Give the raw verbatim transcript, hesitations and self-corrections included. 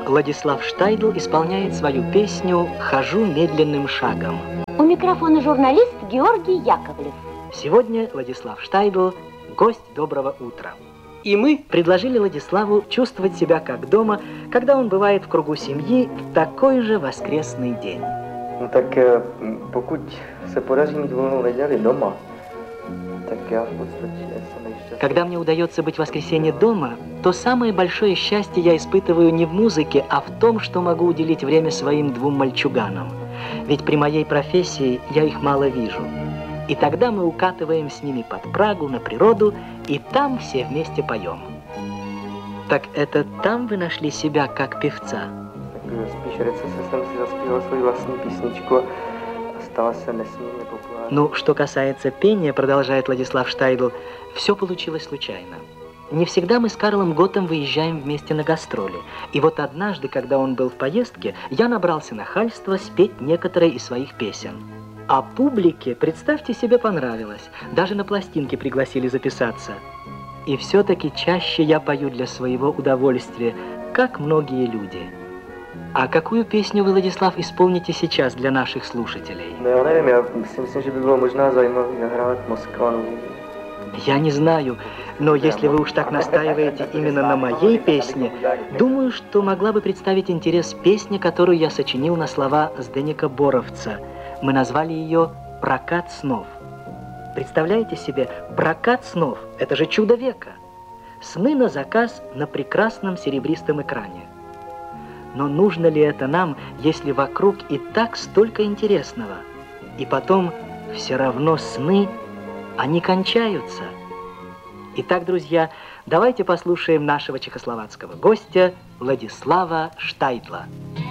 Владислав Штайдл исполняет свою песню «Хожу медленным шагом». У микрофона журналист Георгий Яковлев. Сегодня Владислав Штайдл – гость «Доброго утра». И мы предложили Владиславу чувствовать себя как дома, когда он бывает в кругу семьи в такой же воскресный день. No tak pokud se podaří mít volnou neděli doma, tak já v podstatě jsem nejšťastnější. Когда мне удается быть в воскресенье дома, то самое большое счастье я испытываю не в музыке, а в том, что могу уделить время своим двум мальчуганам. Ведь при моей профессии я их мало вижу. И тогда мы укатываем с ними под Прагу на природу, и там все вместе поем. Так это там вы нашли себя как певца? Spíš recese jsem si zaspíval svou vlastní písničku a stala se nesmírně populární. Ну, что касается пения, продолжает Владислав Штайдл, все получилось случайно. Не всегда мы с Карлом Готом выезжаем вместе на гастроли. И вот однажды, когда он был в поездке, я набрался нахальства спеть некоторые из своих песен. А публике, представьте себе, понравилось. Даже на пластинке пригласили записаться. И все-таки чаще я пою для своего удовольствия, как многие люди. А какую песню вы, Владислав, исполните сейчас для наших слушателей? No já nevím, já si myslím, že by bylo možná zajímavé nahrát Moskvanu. Я не знаю, но если вы уж так настаиваете именно на моей песне, думаю, что могла бы представить интерес песня, которую я сочинил на слова Зdeneka Боровца. Мы назвали ее «Прокат снов». Представляете себе, прокат снов – это же чудо века. Сны на заказ на прекрасном серебристом экране. Но нужно ли это нам, если вокруг и так столько интересного? И потом все равно сны, они кончаются. Итак, друзья, давайте послушаем нашего чехословацкого гостя Владислава Штайдла.